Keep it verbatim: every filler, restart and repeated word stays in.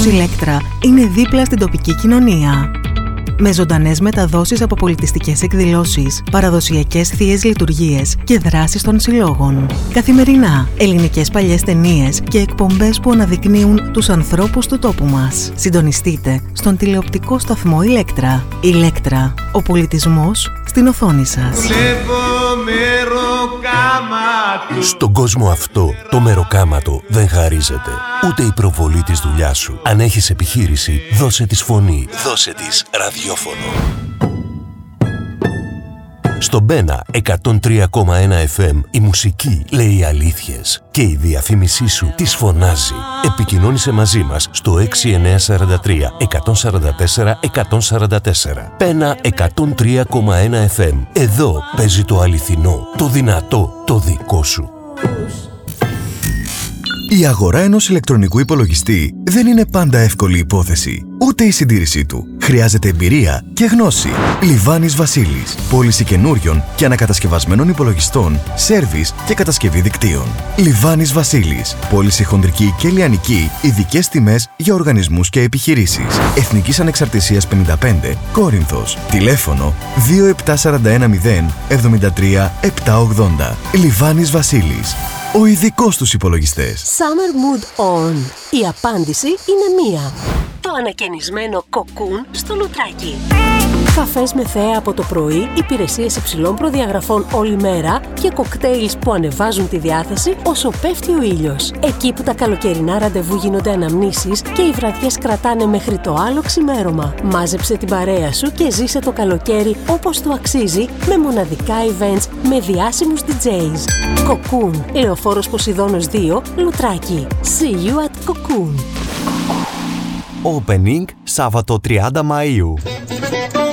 πως η Ηλέκτρα είναι δίπλα στην τοπική κοινωνία. Με ζωντανές μεταδόσεις από πολιτιστικές εκδηλώσεις, παραδοσιακές θείες λειτουργίες και δράσεις των συλλόγων. Καθημερινά, ελληνικές παλιές ταινίες και εκπομπές που αναδεικνύουν τους ανθρώπους του τόπου μας. Συντονιστείτε στον τηλεοπτικό σταθμό Ηλέκτρα. Ηλέκτρα, ο πολιτισμός στην οθόνη σας. Στον κόσμο αυτό, το μεροκάματο δεν χαρίζεται. Ούτε η προβολή της δουλειάς σου. Αν έχεις επιχείρηση, δώσε της φωνή. Δώσε της ραδιόφωνο. Στο Μπένα εκατόν τρία κόμμα ένα εφ εμ η μουσική λέει αλήθειες και η διαφήμισή σου τις φωνάζει. Επικοινώνησε μαζί μας στο έξι εννιά τέσσερα τρία εκατόν σαράντα τέσσερα εκατόν σαράντα τέσσερα. Μπένα εκατόν τρία κόμμα ένα εφ εμ. Εδώ παίζει το αληθινό, το δυνατό, το δικό σου. Η αγορά ενός ηλεκτρονικού υπολογιστή δεν είναι πάντα εύκολη υπόθεση, ούτε η συντήρησή του. Χρειάζεται εμπειρία και γνώση. Λιβάνης Βασίλης. Πώληση καινούριων και ανακατασκευασμένων υπολογιστών, σέρβις και κατασκευή δικτύων. Λιβάνης Βασίλης. Πώληση χοντρική και λιανική, ειδικές τιμές για οργανισμούς και επιχειρήσεις. Εθνικής Ανεξαρτησίας πενήντα πέντε, Κόρινθος. Τηλέφωνο δύο επτά τέσσερα ένα μηδέν εβδομήντα τρία επτακόσια ογδόντα. Λιβάνης Βασίλης. Ο ειδικός στους υπολογιστές. Summer Mood On. Η απάντηση είναι μία. Το ανακαινισμένο κοκκούν στο Λουτράκι. Καφές με θέα από το πρωί, υπηρεσίες υψηλών προδιαγραφών όλη μέρα και κοκτέιλς που ανεβάζουν τη διάθεση όσο πέφτει ο ήλιος. Εκεί που τα καλοκαιρινά ραντεβού γίνονται αναμνήσεις και οι βραδιές κρατάνε μέχρι το άλλο ξημέρωμα. Μάζεψε την παρέα σου και ζήσε το καλοκαίρι όπως του αξίζει με μοναδικά events με διάσημους ντι τζέις. Κοκκούν, Λεωφόρος Ποσειδώνος δύο, Λουτράκι. See you at Cocoon. Opening Σάββατο τριάντα Μαΐου.